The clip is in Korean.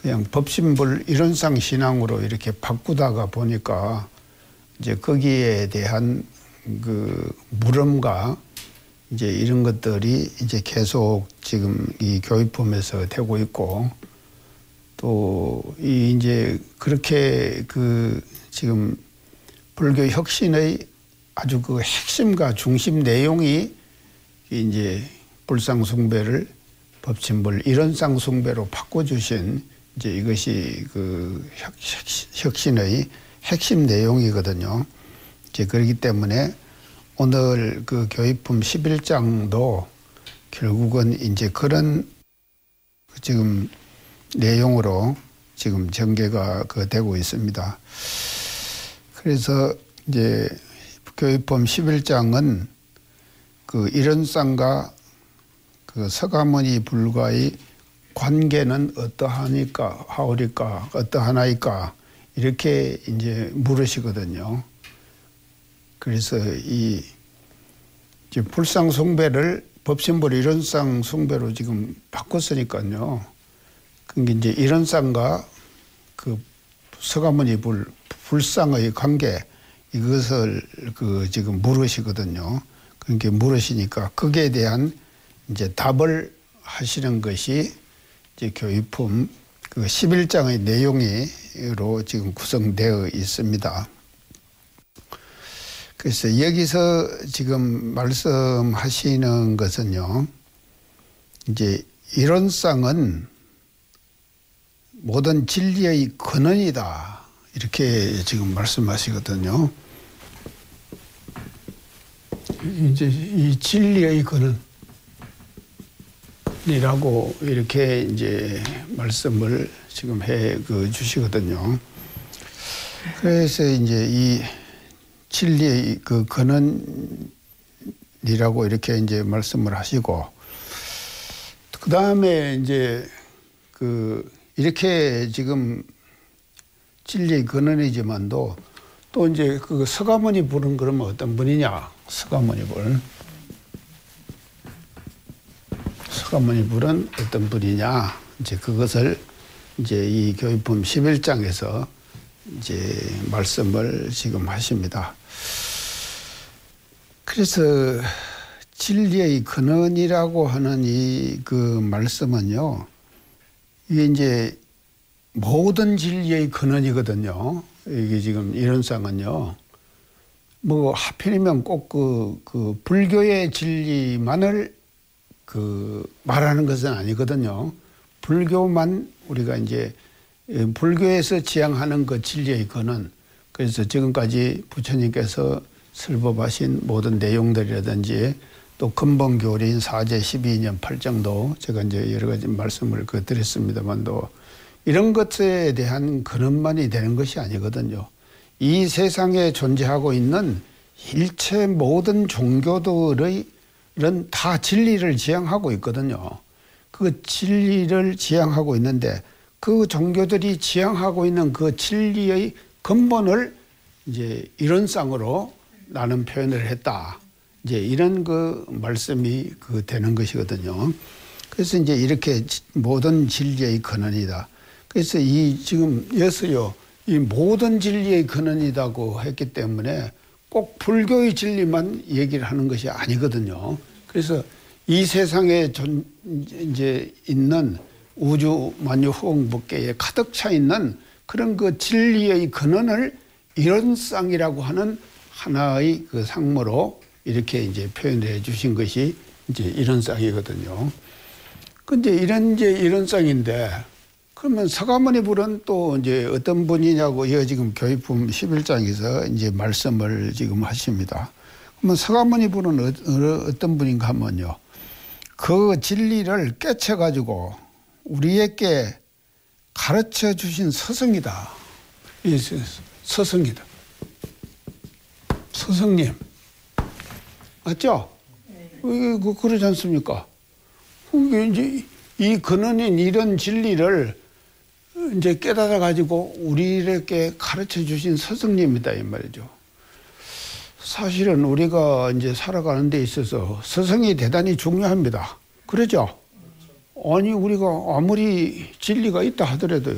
그냥 법신불 이론상 신앙으로 이렇게 바꾸다가 보니까 이제 거기에 대한 그 물음과 이제 이런 것들이 이제 계속 지금 이 교육품에서 되고 있고, 또 이 이제 그렇게 그 지금 불교 혁신의 아주 그 핵심과 중심 내용이 이제 불상숭배를 법신불 이론상 숭배로 바꿔주신 이제 이것이 그 혁신의 핵심 내용이거든요. 이제 그렇기 때문에 오늘 그 교육품 11장도 결국은 이제 그런 지금 내용으로 지금 전개가 되고 있습니다. 그래서 이제 교육품 11장은 그 이론상과 그 서가모니 불과의 관계는 어떠하니까, 하오리까, 어떠하나이까, 이렇게 이제 물으시거든요. 그래서 이 이제 불상숭배를 법신불 이론상 숭배로 지금 바꿨으니까요. 그게 이제 이론상과 그 서가모니 불상의 관계, 이것을 그 지금 물으시거든요. 그렇게 물으시니까 거기에 대한 이제 답을 하시는 것이 이제 교육품 그 11장의 내용으로 지금 구성되어 있습니다. 그래서 여기서 지금 말씀하시는 것은요, 이제 이론상은 모든 진리의 근원이다, 이렇게 지금 말씀하시거든요. 이제 이 진리의 근원이라고 이렇게 이제 말씀을 지금 해 주시거든요. 그래서 이제 이 진리의 그 근원이라고 이렇게 이제 말씀을 하시고, 그 다음에 이제 이렇게 지금 진리의 근원이지만도 또 이제 그 서가모니 불은 그러면 어떤 분이냐? 서가모니 불은 어떤 분이냐? 이제 그것을 이제 이 교육품 11장에서 이제 말씀을 지금 하십니다. 그래서 진리의 근원이라고 하는 이 그 말씀은요, 이게 이제 모든 진리의 근원이거든요. 이게 지금 이론상은요, 뭐 하필이면 꼭 그 불교의 진리만을 말하는 것은 아니거든요. 불교만 우리가 이제 불교에서 지향하는 그 진리의 근원, 그래서 지금까지 부처님께서 설법하신 모든 내용들이라든지 또 근본교리인 사제 12년 8정도 제가 이제 여러 가지 말씀을 드렸습니다만도 이런 것에 대한 근원만이 되는 것이 아니거든요. 이 세상에 존재하고 있는 일체 모든 종교들의 이런 다 진리를 지향하고 있거든요. 그 진리를 지향하고 있는데 그 종교들이 지향하고 있는 그 진리의 근본을 이제 이론상으로 나는 표현을 했다. 이제 이런 그 말씀이 되는 것이거든요. 그래서 이제 이렇게 모든 진리의 근원이다. 그래서 이 지금 여기서요, 이 모든 진리의 근원이라고 했기 때문에 꼭 불교의 진리만 얘기를 하는 것이 아니거든요. 그래서 이 세상에 이제 있는 우주 만유 후흥법계에 가득 차 있는 그런 그 진리의 근원을 이론상이라고 하는 하나의 그 상모로 이렇게 이제 표현해 주신 것이 이제 이론상이거든요. 근데 이론상인데 그러면 서가모니 불은 또 이제 어떤 분이냐고 이거 지금 교육품 11장에서 이제 말씀을 지금 하십니다. 그러면 서가모니 불은 어떤 분인가 하면요, 그 진리를 깨쳐가지고 우리에게 가르쳐 주신 스승이다. 스승이다. 스승님. 맞죠? 그러지 않습니까? 이제 이 근원인 이런 진리를 이제 깨달아가지고 우리에게 가르쳐 주신 스승님이다, 이 말이죠. 사실은 우리가 이제 살아가는 데 있어서 스승이 대단히 중요합니다. 그러죠? 아니, 우리가 아무리 진리가 있다 하더라도